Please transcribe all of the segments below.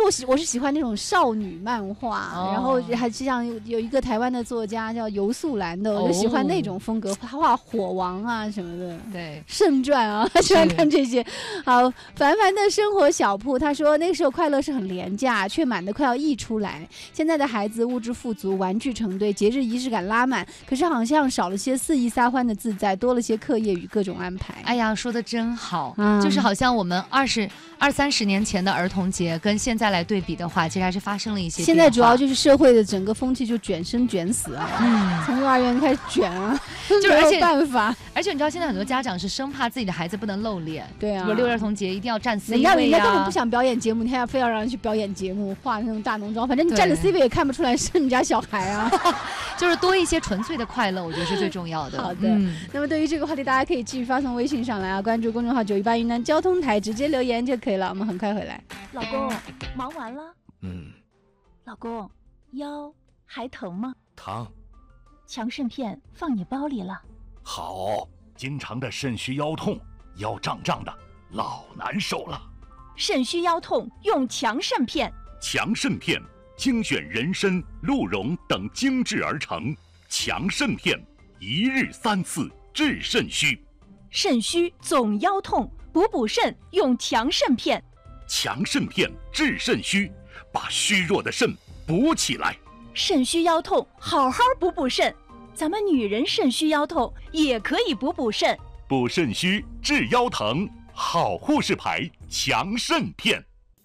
我是喜欢那种少女漫画，然后还像有一个台湾的作家叫游素兰的，我就喜欢那种风格，他画火王啊什么的， 对， 圣传啊，喜欢看这些。好，凡凡的生活小铺，他说那个时候快乐是很廉价，却满得快要溢出来。现在的孩子物质富足，玩具成堆，节日仪式感拉满，可是好像少了些肆意撒欢的自在，多了些课业与各种安排。 哎呀，说的真好，就是好像我们20-30年前的儿童节跟现在来对比的话，其实还是发生了一些变化。 现在主要就是社会的整个风气就卷生卷死啊，从幼儿园开始卷啊， 就是没有办法。 而且你知道现在很多家长是生怕自己的孩子不能露脸， 对啊， 比如6一儿童节一定要站 C 位啊， 人家根本不想表演节目，你还非要让人去表演节目，化那种大浓妆，反正你站着 C 位也看不出来是你家小孩啊。 就是多一些纯粹的快乐，我觉得是最重要的。 好的，那么对于这个话题，大家可以继续发送微信上来啊，关注公众号918云南交通台，直接留言就可以了。我们很快回来。 老公，忙完了？老公，腰还疼吗？ 疼。 强肾片放你包里了。 好，经常的肾虚腰痛，腰胀胀的，老难受了。 肾虚腰痛用强肾片。 强肾片精选人参、鹿茸等精制而成，强肾片1日3次治肾虚。 肾虚总腰痛，补肾用强肾片。 强肾片治肾虚，把虚弱的肾补起来。 肾虚腰痛，好好补肾。咱们女人肾虚腰痛也可以补肾。 补肾虚治腰疼，好护士牌强肾片。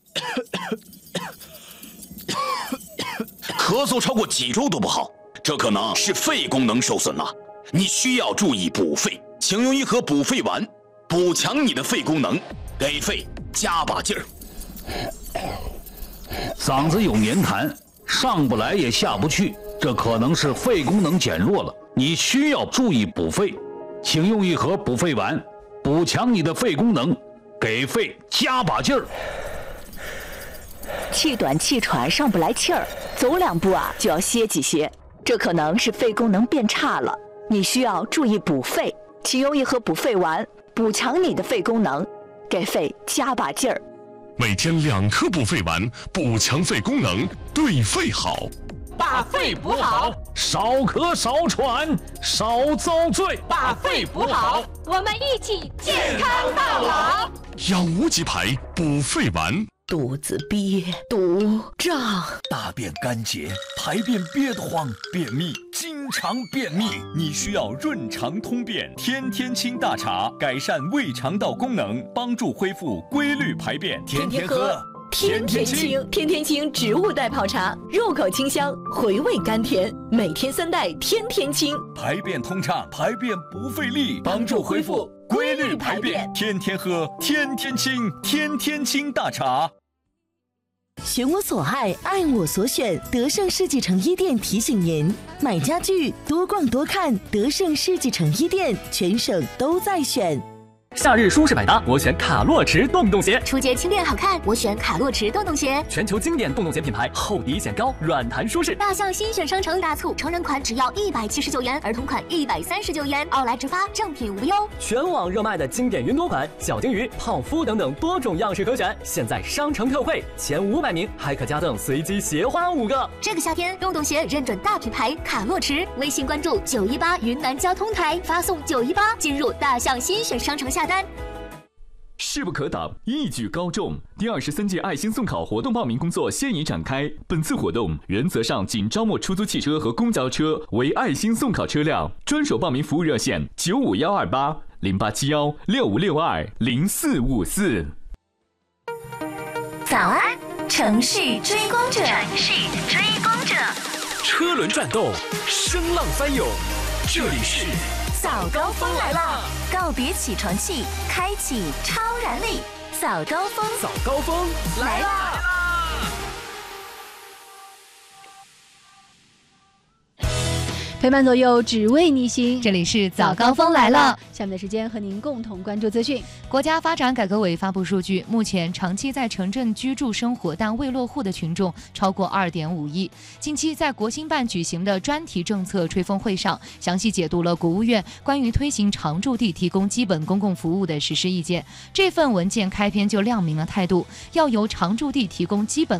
咳嗽超过几周都不好，这可能是肺功能受损了。你需要注意补肺，请用一盒补肺丸，补强你的肺功能，给肺加把劲儿。 嗓子有黏痰，上不来也下不去，这可能是肺功能减弱了。你需要注意补肺，请用一盒补肺丸，补强你的肺功能，给肺加把劲儿。 气短气喘上不来气儿，走2步啊就要歇几歇，这可能是肺功能变差了。你需要注意补肺，请用一盒补肺丸，补强你的肺功能，给肺加把劲儿。 每天2颗补肺丸，补强肺功能，对肺好。 把肺补好， 少咳少喘少遭罪。 把肺补好， 我们一起健康到老。 养无极牌补肺丸。 肚子憋、堵、胀， 大便干结，排便憋得慌，便秘，经常便秘，你需要润肠通便天天清大茶，改善胃肠道功能，帮助恢复规律排便。天天喝， 天天清。天天清植物代泡茶，入口清香，回味甘甜，每天3袋，天天清， 排便通畅，排便不费力，帮助恢复规律排便。天天喝，天天清，天天清大茶。 选我所爱，爱我所选。德胜世纪城1店提醒您：买家具多逛多看，德胜世纪城1店，全省都在选。 夏日舒适百搭，我选卡洛驰洞洞鞋； 初节轻便好看，我选卡洛驰洞洞鞋。 全球经典洞洞鞋品牌，厚底显高，软弹舒适。 大象新选商城大促，成人款只要179元，儿童款139元，奥莱直发，正品无忧。 全网热卖的经典云朵款、小金鱼、泡芙等等多种样式可选，现在商城特惠，前500名还可加赠随机鞋花5个。 这个夏天，洞洞鞋认准大品牌卡洛驰，微信关注918云南交通台，发送918进入大象新选商城下单。 势不可挡，一举高中。第23届爱心送考活动报名工作现已展开。本次活动原则上仅招募出租汽车和公交车为爱心送考车辆，专属报名服务热线95128 0871 6562 0454。 早安，城市追光者。 城市追光者， 车轮转动，声浪翻涌，这里是。 早高峰来了，告别起床气，开启超燃力。早高峰， 早高峰来啦！ 陪伴左右，只为你行。 这里是早高峰来了， 下面的时间和您共同关注资讯。 国家发展改革委发布数据，目前长期在城镇居住生活但未落户的群众超过2.5亿。近期在国新办举行的专题政策吹风会上，详细解读了国务院关于推行常住地提供基本公共服务的实施意见。这份文件开篇就亮明了态度，要由常住地提供基本